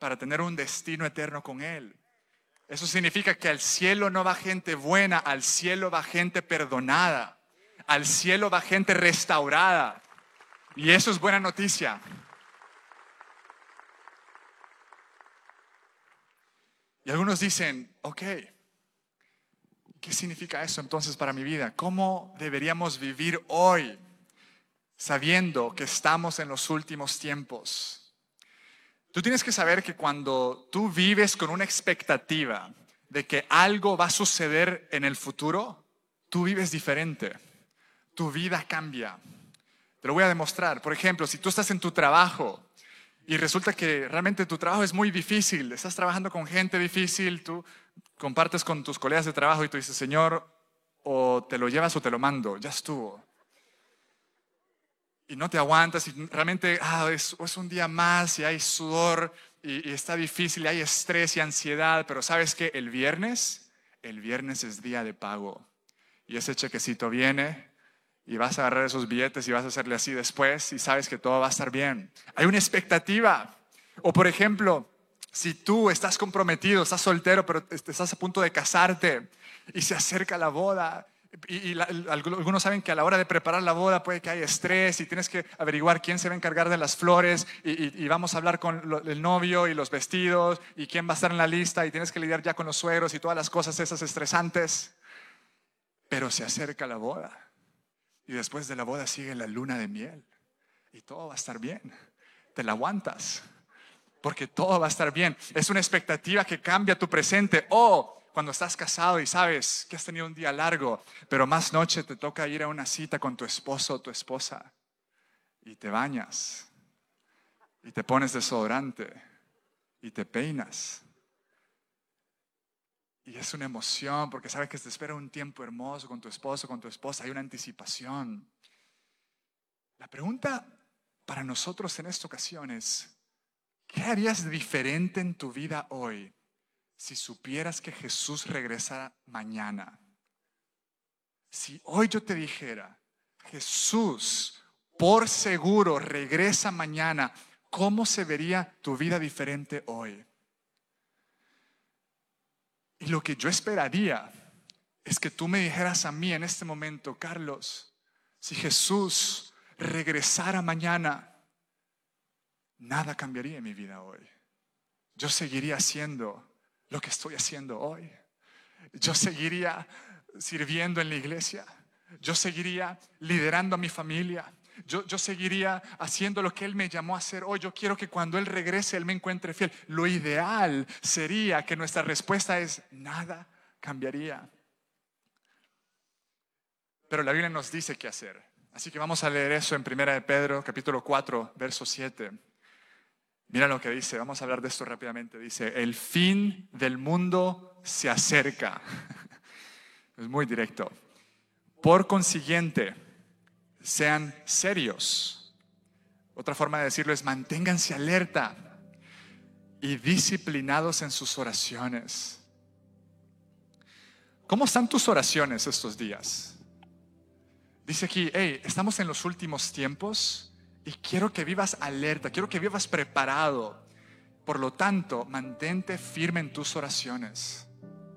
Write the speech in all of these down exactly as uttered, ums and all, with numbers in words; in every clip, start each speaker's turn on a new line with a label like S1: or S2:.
S1: para tener un destino eterno con Él. Eso significa que al cielo no va gente buena, al cielo va gente perdonada, al cielo va gente restaurada. Y eso es buena noticia. Y algunos dicen, ok, ¿qué significa eso entonces para mi vida? ¿Cómo deberíamos vivir hoy sabiendo que estamos en los últimos tiempos? Tú tienes que saber que cuando tú vives con una expectativa de que algo va a suceder en el futuro, tú vives diferente. Tu vida cambia. Te lo voy a demostrar. Por ejemplo, si tú estás en tu trabajo y resulta que realmente tu trabajo es muy difícil, estás trabajando con gente difícil, tú compartes con tus colegas de trabajo y tú dices, Señor, o te lo llevas o te lo mando, ya estuvo. Y no te aguantas y realmente ah, es, es un día más y hay sudor y, y está difícil y hay estrés y ansiedad, pero ¿sabes qué? El viernes, el viernes es día de pago y ese chequecito viene y vas a agarrar esos billetes y vas a hacerle así después y sabes que todo va a estar bien. Hay una expectativa. O por ejemplo, si tú estás comprometido, estás soltero, pero estás a punto de casarte y se acerca la boda. Y, y la, algunos saben que a la hora de preparar la boda puede que haya estrés y tienes que averiguar quién se va a encargar de las flores y, y, y vamos a hablar con lo, el novio y los vestidos y quién va a estar en la lista y tienes que lidiar ya con los suegros y todas las cosas esas estresantes. Pero se acerca la boda y después de la boda sigue la luna de miel y todo va a estar bien. Te la aguantas porque todo va a estar bien. Es una expectativa que cambia tu presente. O cuando estás casado y sabes que has tenido un día largo, pero más noche te toca ir a una cita con tu esposo o tu esposa y te bañas y te pones desodorante y te peinas. Y es una emoción porque sabes que te espera un tiempo hermoso con tu esposo, con tu esposa. Hay una anticipación. La pregunta para nosotros en esta ocasión es, ¿qué harías diferente en tu vida hoy si supieras que Jesús regresara mañana? Si hoy yo te dijera, Jesús por seguro regresa mañana, ¿cómo se vería tu vida diferente hoy? Y lo que yo esperaría es que tú me dijeras a mí en este momento, Carlos, si Jesús regresara mañana, nada cambiaría en mi vida hoy. Yo seguiría haciendo lo que estoy haciendo hoy. Yo seguiría sirviendo en la iglesia. Yo seguiría liderando a mi familia. Yo, yo seguiría haciendo lo que Él me llamó a hacer hoy. Yo quiero que cuando Él regrese, Él me encuentre fiel. Lo ideal sería que nuestra respuesta es, nada cambiaría. Pero la Biblia nos dice qué hacer. Así que vamos a leer eso en Primera de Pedro, capítulo cuatro, verso siete. Mira lo que dice, vamos a hablar de esto rápidamente. Dice, el fin del mundo se acerca. Es muy directo. Por consiguiente, sean serios. Otra forma de decirlo es, manténganse alerta y disciplinados en sus oraciones. ¿Cómo están tus oraciones estos días? Dice aquí, hey, estamos en los últimos tiempos. Y quiero que vivas alerta, quiero que vivas preparado. Por lo tanto, mantente firme en tus oraciones.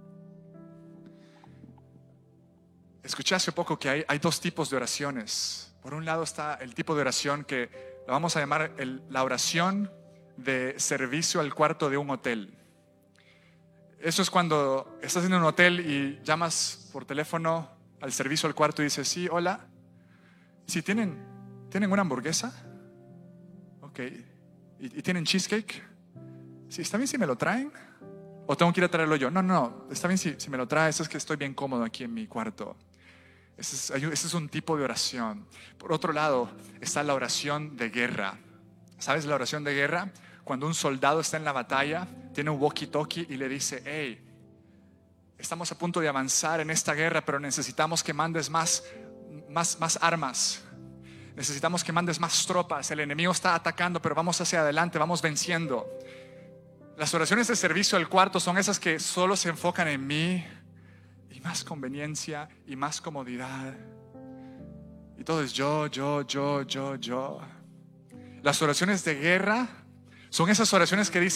S1: Escuché hace poco que hay, hay dos tipos de oraciones. Por un lado está el tipo de oración que la vamos a llamar el, la oración de servicio al cuarto de un hotel. Eso es cuando estás en un hotel y llamas por teléfono al servicio al cuarto y dices, sí, hola. Si tienen... ¿Tienen una hamburguesa? Ok. ¿Y, y tienen cheesecake? Sí, ¿está bien si me lo traen? ¿O tengo que ir a traerlo yo? No, no, está bien si, si me lo traes, es que estoy bien cómodo aquí en mi cuarto. Ese es, ese es un tipo de oración. Por otro lado, está la oración de guerra. ¿Sabes la oración de guerra? Cuando un soldado está en la batalla, tiene un walkie-talkie y le dice, hey, estamos a punto de avanzar en esta guerra, pero necesitamos que mandes más, más, más armas. Necesitamos que mandes más tropas. El enemigo está atacando, pero vamos hacia adelante, vamos venciendo. Las oraciones de servicio al cuarto son esas que solo se enfocan en mí y más conveniencia y más comodidad. Y todo es yo, yo, yo, yo, yo. Las oraciones de guerra son esas oraciones que dicen